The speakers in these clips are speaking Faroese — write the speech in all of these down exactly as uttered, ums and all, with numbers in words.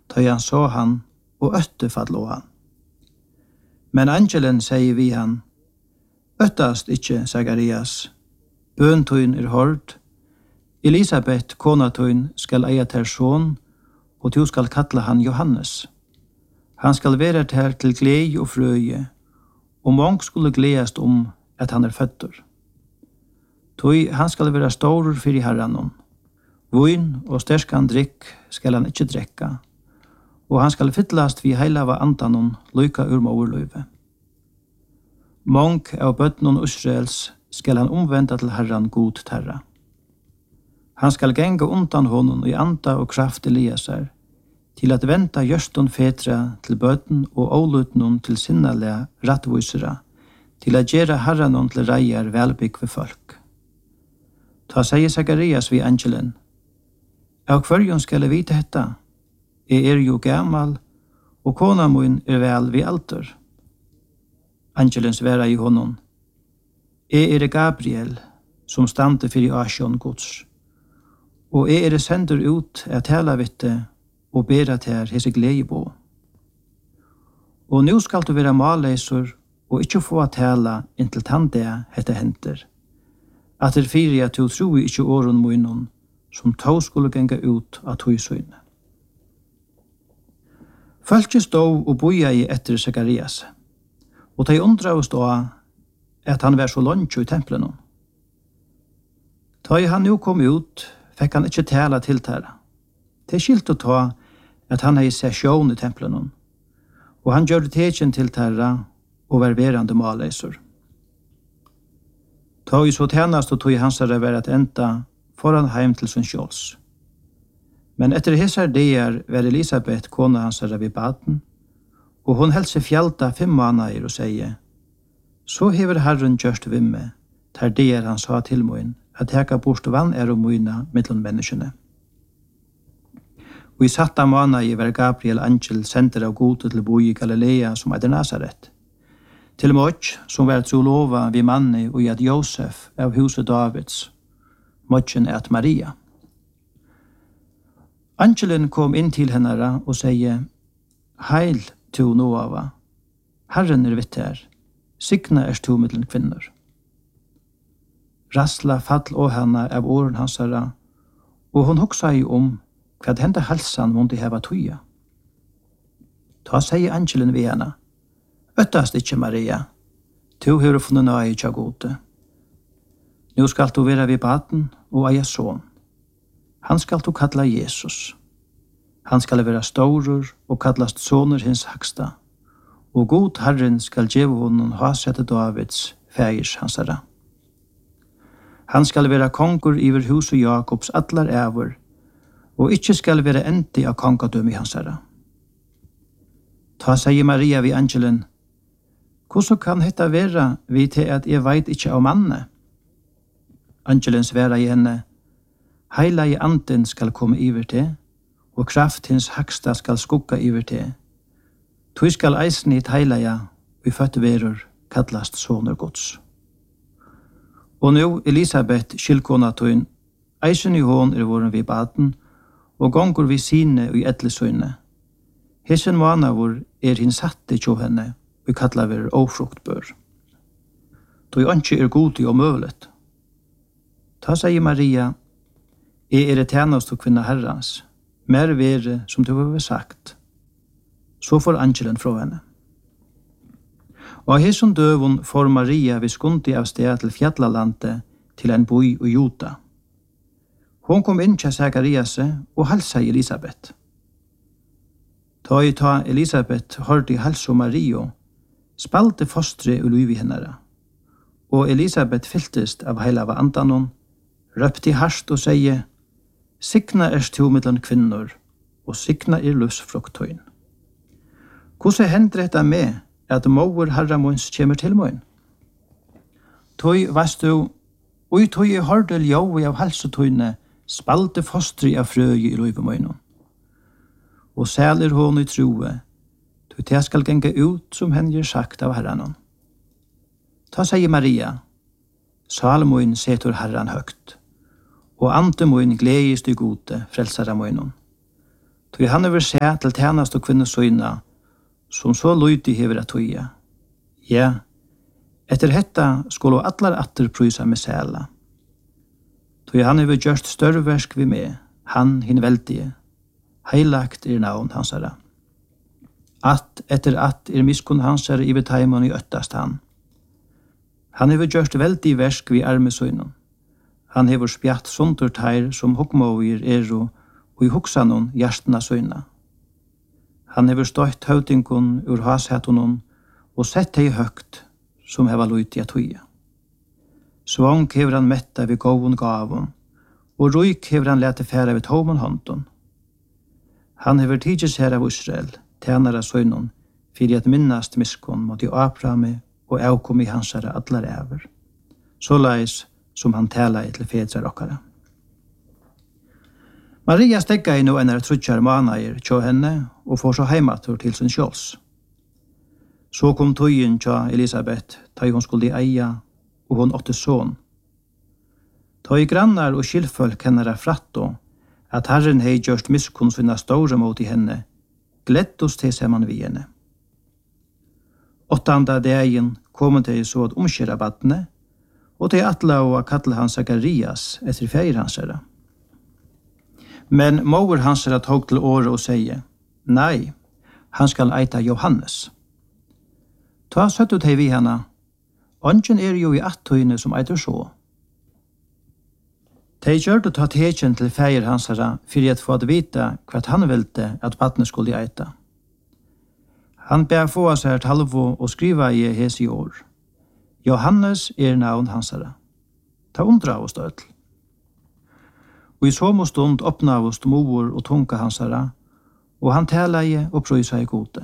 ta han så han og øtte fadlo han. Men angelen sier vi han, øttast ikkje, Zacharias, bøntøyn er hård, Elisabeth, konatøyn, skal eia ter son, og du skal kalla han Johannes. Han skal være ter til glei og frøye, og mång skulle gledast om at han er føtter. Tøy han skal være stor for i herranon. Vøyn og sterskan drikk skal han ikkje drekka, og han skal fyllast vi heilava andanon lyka ur morløyve. Mång av bøtnon Israels skal han omvenda til herran god terra. Han skal genga undan honom i anda og kraft Eliasar, til at venta gjørston fetra til bøten og ålutnon til sinnalega rattvusera, til at gjera herranon til reier velbygg ved folk. Ta sier Zacharias vi angelen, av hverjon skal jeg vite hetta, jeg er jo gammal, og kona mun er vel vi alter. Angelen sværa i honom, jeg er Gabriel, som stande fyrir asjon gods, og jeg er sender ut at tala vitte og bera til hese glede på. Og nå skal du være malleisor og ikke få at tala inntil tande hette henter, at det fyrir at du tro ikke åren munnen som tog skulle genga ut av tøysøyne. Folket stod og boja i etter Zacharias, og de undra oss da at han var så langt i tempelen. Da han nå kom ut, fikk han ikke tala til tæra. Det er skilt å ta at han hei sesjon i tempelen, og han gjør tegjen til tæra og var verande malleisor. Ta i så tjenast og tog hansare var at enda foran heim til sin skjåls. Men etter hesar deir var Elisabeth kona hansare vid baden, og hon held seg fjalta fem månader og sier, så hever Herren gjørst vimme, ter deir han sa til moin, at heka bort vann er og moina mellom menneskene. Og i satta månader var Gabriel angel sender av gode til bo i Galilea som er Nazaret. Til Motj, som var trolova vid manni og i at Josef av huset Davids, Motjen er at Maria. Angelen kom inn til hennara og sier, heil to Noava, Herren er vitt her, signa er to middelen kvinner. Rassla fall og henne av åren hansara, og hon hoksa i om hva hende halsan måtte heva tuja. Ta sier angelen ved henne, øttast ikkje Maria, to har funnet nøye tja gode. Nå skal du være vid baden og eia son. Han skal du kalla Jesus. Han skal være storur og kallast soner hins haksta, og god Herren skal gjeve honom hasette Davids, fægers hansara. Han skal være kongur iver hus og Jakobs allar æver, og ikkje skal være endi av kongadøm i hansara. Ta sier Maria vid angelen, hvordan kan hetta vera vi til at jeg veit ikkje av manne? Angelen sværa i henne, heila i anden skal komme iver til, og kraft hins haksta skal skugga iver til. Tui skal eisen hit heila ja, vi føtte verur, kallast soner gods. Og nå Elisabeth, skilkona tuin, eisen i hån er våren vid baden, og gongur vi sine og i edlesøyne. Hesen månavur er hinn satte tjo henne, vi kallar ver ofruktbør. Tui ønskje er godi og møvlet. Ta sier Maria, jeg er et tjenast og kvinna herrans, mer vere som du har sagt. Så får angelen fra henne. Og av hesson døvun får Maria vi skundi av sted til fjallalandet til en boi og Juda. Hon kom inn til Zachariase og halsa i Elisabeth. Ta i ta Elisabeth hørte i halsa Mario, spalte fostre og luiv i hennara. Og Elisabeth fylltest av heila av andanon, røpte harst og sier, signa er to middelen kvinnor, og signa er lusfrukttøyn. Hvordan hender dette med at mover herramunds kommer til moin? Tøy, veist du, og i tøy er hordel jøy av halsetøyne, spalte fostri av frøy i løyvemoinon. Og sæler hon i troe, tøy te skal genga ut som hen gjør sagt av herranon. Ta sier Maria, salmoin setur herran høgt, og antemoin gledest i gode frelsaramoinon. Tog han over seg til tjenest og kvinnesøyna, som så lydde hever at tøya. Ja, etter hetta skulle allar atter prysa med sæla. Tog han over gjørst større versk vi med, han hin veldige. Heilagt er navn hansara. At etter at er miskun hansara i betaimon i øttast han. Han hever gjørst veldig versk vi armesøynon. Han hever spjatt sundur teir som hokmåir eru og i hoksanon hjertena søyna. Han hever støytt høvdingon ur hashetunon og sett hei høgt som heva luiti at tøya. Svang hever han metta vi gåvun gavun, og ruik hever han lete færa vi tomon håndon. Han hever tidsis her av Israel, tænara søynon, fyrir at minnast miskun mot i Abrahami og avkom i hansara allar ever. Såleis som han tala i til fedrar okkara. Maria stegga i no enn trutjar manair tjå henne og får så heimatur til sin skjåls. Så kom tøyen tja Elisabeth, ta hon skulle eia, og hon åtte son. Ta i grannar og skilfølk hennara fratto, at Herren hei gjørst miskunn sinna store mot i henne, gleddos til seman vi henne. Åttanda dagen kom de så at omskjera badne, og de atla og kalla han Zakarias etter feir hansara. Men mover hansara tog til året og sier, nei, han skal eita Johannes. Ta søttu teg vi henne, ongen er jo i attøyne som eitur så. De gjør det ta tegjen til feir hansara fyrir at få at vita hva han velte at badne skulle eita. Han ber få seg et halvo og skriva i hes i år. Johannes er navn hansara. Ta undra av oss dødl. Og i somo stund åpna av oss moer og tunga hansara, og han tala i og prøysa i gode.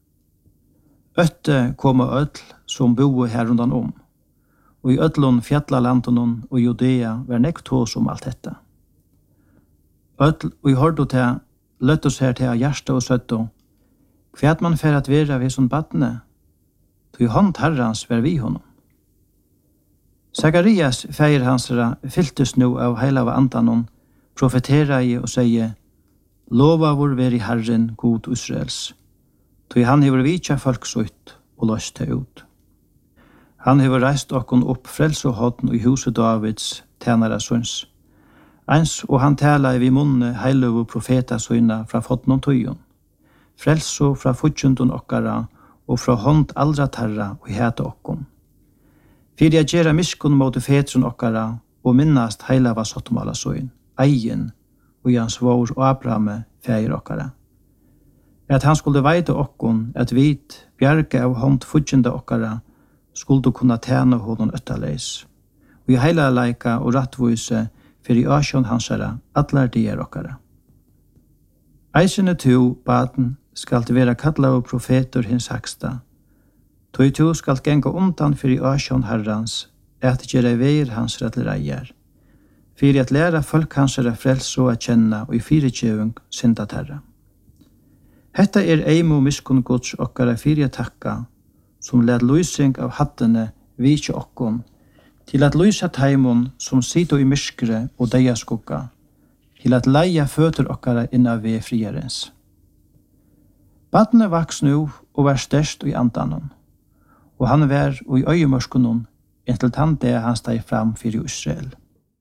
Øtte koma ødl som boe her rundan om, og i ødlun fjallalandonon og Judea var nekk tås om alt detta. Ødl og i hårdo til løttos her til hjärsta og søtto, kvært man fer at vera ved som badne, tog i hånd herrans var vi honom. Zakarias, feir hansara, fylltes nu av heila av andanon, profetera i og sier, lova vår veri Herren god Israels, tog han hever vitja folk sutt og løst det ut. Han hever reist okkon opp frels og hodn i huset Davids, tænara søns. Eins og han tala i vi munne heiløv og profeta søyna fra fotnon tøyon. Frelso fra futjundun okkara og fra hånd aldra tarra og heta okkon. Fyrir jeg gjerra miskun mot fetrun okkara og minnast heila var sottomala søyn, eien og jans vår og Abrahame feir okkara. At han skulle veide okkon at vit bjerga av hånd futjunda okkara skulle kunna tæna honom øttaleis. Og i heila leika og rattvise fyrir asjon hansara allar dier okkara. Eisene to, baden, skal det være kalla og profeter hins haksta. Toi to skal genga undan fyrir asjon herrans, et gjerra veir hans rettlereier. Fyrir at læra folk hansara frels og at kjenna og i fyrir tjevung synda terra. Hetta er eimu miskun gods okkara fyrir takka, som led lysing av hattene vitje okkon, til at lysa taimon som sito i myskre og deia skugga, til at leia føter okkara inna ved frierens. Badne vaks nu og var størst i andanon, og han var og i øyemørskunon inntil han det han steg fram fyrir Israel.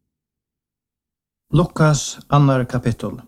Lukas annar kapittel.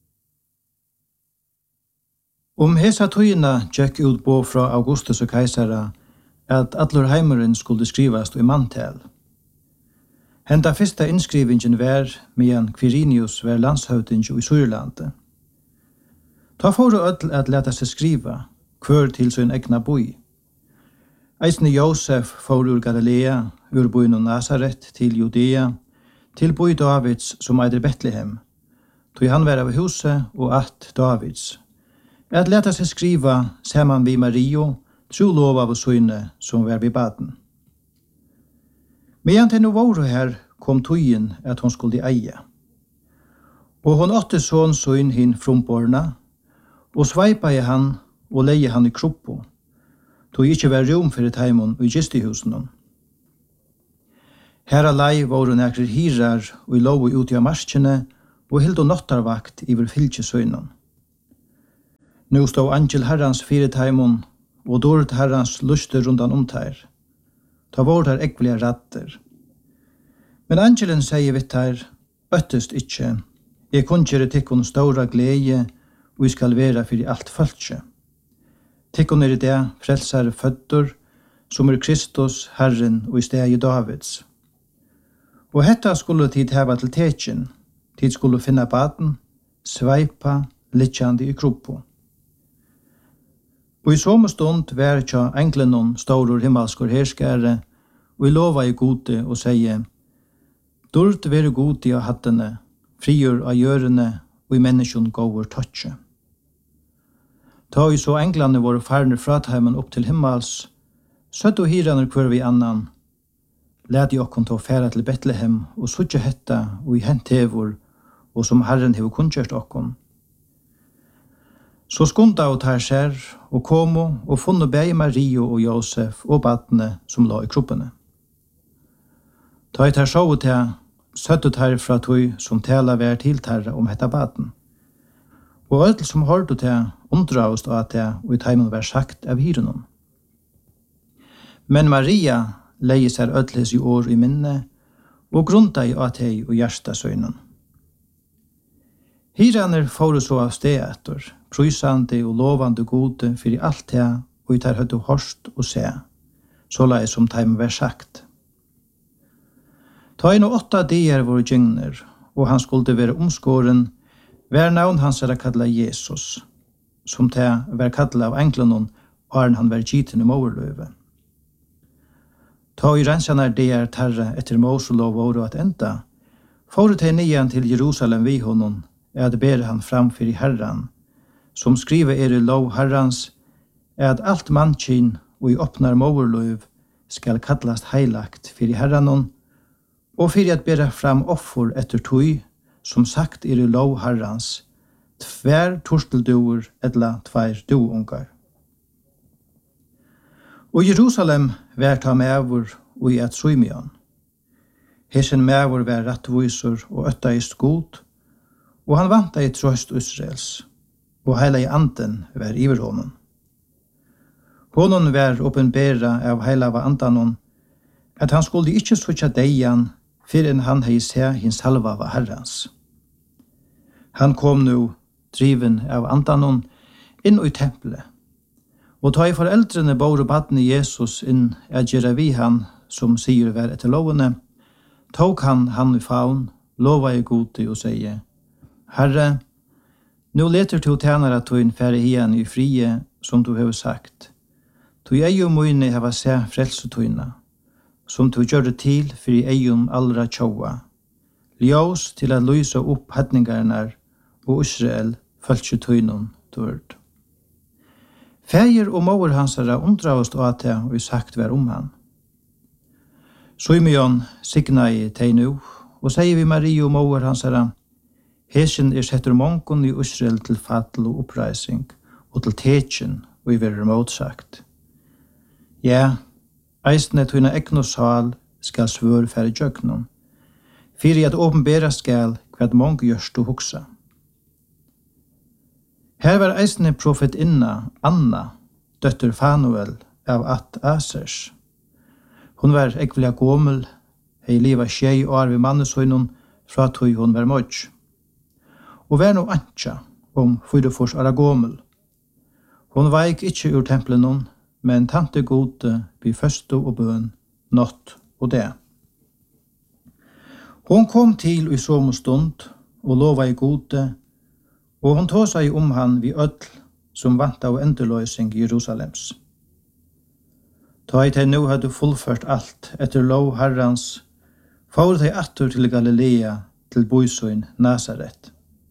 Om hesa tøyina gikk ut på fra Augustus og Kaisara at allur heimeren skulle skrivast i mantel. Henda fyrsta innskrivingen var medan Quirinius var landshøvding i Sørlandet. Ta for å ødel at leta seg skriva, kvør til sin egna boi. Eisne Josef for ur Galilea, ur boin og Nazaret til Judea, til boi Davids som eider Betlehem, tog han var av huset og at Davids. At leta seg skriva saman vi Mario, tro lov av søyne som var vid baden. Medan til no våre her kom tøyen at hon skulle eie. Og hon åtte sån søyn hin frumborna, og sveipa i han og leie han i kroppo, tog ikkje var rom for et heimon og i gistehusen. Her alai våre nekre hirar og i lov ut i marskjene og hildo nottarvakt iver fylkjesøynen. Nu stod angel herrans fire taimon, og dåret herrans luster rundan om teir. Ta vår der ekvelige ratter. Men angelen sier vitt her, øttest ikkje, jeg kunnkjere tikkun stora glede, og jeg skal være fyrir alt følge. Tikkun er i det frelsare fødder, som er Kristus, Herren, og i stegi Davids. Og hetta skulle tid heva til tekin, tid skulle finna baden, sveipa, litjandi i kroppo. Og i somme stund vær tja englenon storur himmelskor herskare, og i lova i gode og seie, Dord vere god i av hattene, frigjør av gjørene, og i menneskjon gåver tøtje. Ta i så englene våre farne fratheimen opp til himmels, søtt og hirane kvar vi annan, led i okkon til å fære til Betlehem, og suttje hetta, og i hent hevor, og som Herren hever kunnkjørt okkon. Så skunda og tar ser, og komo, og funne bei Mario og Josef, og badne som la i kroppene. Ta i tar sjå til, søttet her fra tog som tala vær til tarra om hetta baden. Og ødel som hørte til, omdraust av til, og i teimen vær sagt av hyrenom. Men Maria leie seg ødles i år i minne, og grunta i at hei og hjärsta søgnen. Hiraner får så av sted etter, prøysande og lovande gode for i alt det, og i tar høyde hørst og se, så la jeg som teimen vær sagt. Ta inn og åtta dier våre gyngner, og han skulle være omskåren, vær navn hans er kallet Jesus, som til vær kallet av englenon, og han vær gyten i moverløve. Ta i rensanar dier tarre etter Moselov våre at enda, for til nian til Jerusalem vi honom, er at ber han framfyr i Herran, som skriver er i lov Herrans, er at alt mannkyn og i åpnar moverløv skal kallast heilagt fyr i Herranon, og fyrir at bera fram offer etter tøy, som sagt er i lov Herrans, tver torstelduer etla tver duungar. Og Jerusalem vær ta mevor og i et Symion. Hesen mevor vær rettvisor og øttaist god, og han vanta i trøst Israels, og heila i anden vær iver honom. Honom vær åpenbæra av heila av andanon, at han skulle ikkje sutja deian, fyrir han hei se hins halva av Herrans. Han kom nu, driven av andanon, inn i tempelet, og ta i foreldrene bor og badne Jesus inn at gjøre vi han, som sier vær etter lovene, tok han han i faun, lova i gode og sier, Herre, nu leter du tjenere til en færre hien i frie, som du har sagt. Du er jo møyne hava se frelsetøyna, som du gjør det til for i eion allra tjoa. Ljós til at lysa opp hedningarnar og Israel følgetøynon dørd. Fægir og mor hansara undravast og at og i sagt vær om han. Symeon signa i teg nu, og sier vi Marie og mor hansara, hesen er setter mongon i Israel til fattel og oppreising, og til tekjen, og i verre motsagt. Ja, eisne tøyna ekno sal skal svør færre djøknon, fyrir at åpenbæra skal hva mong gjørst du hoksa. Her var eisne profetinna Anna, døtter Fanuel av at Asers. Hun var ekvelia gåmel, hei liva tjei år ved mannesøynon fra tøy hun var møtj. Og vær no antja om fyrefors ara gåmel. Hun veik ikkje ur templenon, men tante gode vi føsto og bøn, nått og det. Hon kom til i som stund og lova i gode, og hon tog seg om han vi ødl som vant av endeløysing i Jerusalems. Ta i teg nu hadde fullført alt etter lov Herrans, for teg atter til Galilea til boisøyn Nazaret.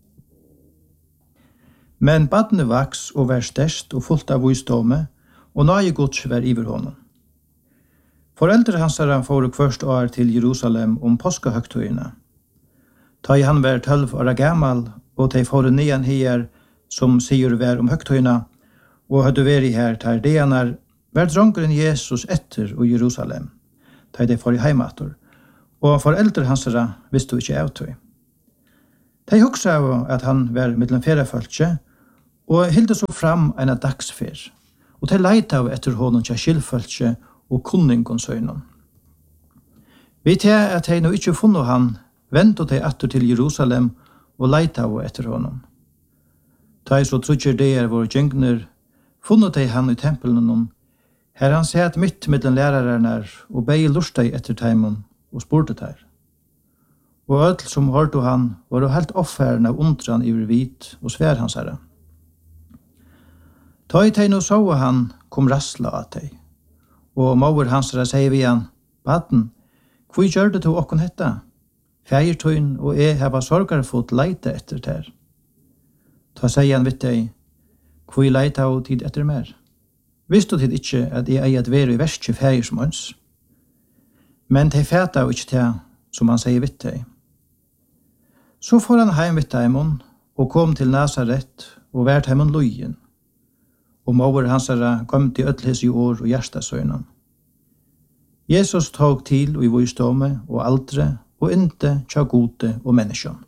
Men badne vaks og vær størst og fullt av visdomme, og nøye gods vær iver honom. Foreldre hansara får kvørst år til Jerusalem om påskahøgtøyene. Ta i han vær tølv åra gammal, og de får nian her som sier vær om høgtøyene, og hadde vært her til deanar, vær drongeren Jesus etter og Jerusalem, ta de får i heimator, og foreldre hansara visste ikke av tøy. De hoksa av at han vær mellom ferafølge, Og hilde så fram en av dagsfer, og til leita av etter honom til skilfølse og kunningon søgnon. Vi tar at hei nå ikke funnet han, vent og til atter til Jerusalem og leita av etter honom. Ta i så trutjer det er våre gjengner, funnet de han i tempelen om, her han sett mitt mellom lærerne og bei lustei etter teimon og spurte der. Og ødel som hørte han var jo helt offeren av undran i vit og svær hans herre. Ta i tegn og så han kom rassla av teg, og maur hans herre sier vi han, Baden, hvor gjør det to okkon hetta? Feiertøyn og jeg hava sorgar fått leite etter ter. Ta sier han vidt deg, hvor leite av tid etter mer? Visste tid ikke at jeg eier at være i verste feiersmåns? Men de fæta av ikke til, som han sier vidt deg. Så får han heim vidt heimon, og kom til Nazaret, og vært heimon lojen. Og maur hans herre kom til ødles i år og hjertasøgnen. Jesus tog til og i vårståme og aldre, og inte tja gode og menneskjøn.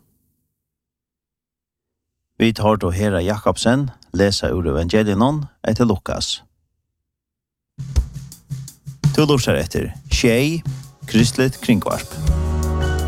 Vi tar til Hera Jakobsen, lesa ur evangelion etter Lukas. Du lurer etter Tjei, Kristelig Kringvarp.